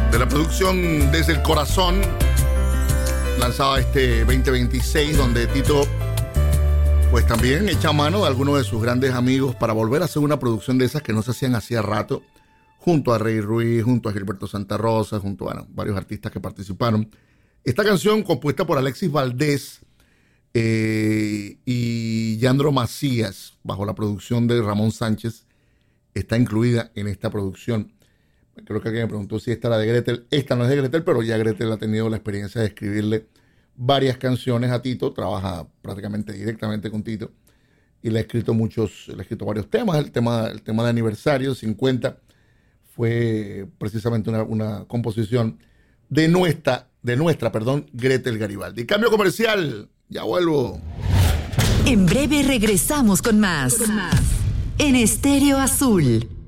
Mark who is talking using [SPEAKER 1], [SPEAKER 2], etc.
[SPEAKER 1] de la producción Desde el Corazón, lanzada este 2026, donde Tito pues también echa mano de algunos de sus grandes amigos para volver a hacer una producción de esas que no se hacían hacía rato, junto a Rey Ruiz, junto a Gilberto Santa Rosa, junto a varios artistas que participaron. Esta canción, compuesta por Alexis Valdés y Yandro Macías, bajo la producción de Ramón Sánchez, está incluida en esta producción. Creo que alguien me preguntó si esta era de Gretel. Esta no es de Gretel, pero ya Gretel ha tenido la experiencia de escribirle varias canciones a Tito. Trabaja prácticamente directamente con Tito y le ha escrito varios temas. El tema de aniversario 50 fue precisamente una composición de nuestra, Gretel Garibaldi. Cambio comercial, ya vuelvo.
[SPEAKER 2] En breve regresamos con más. En Estéreo Azul.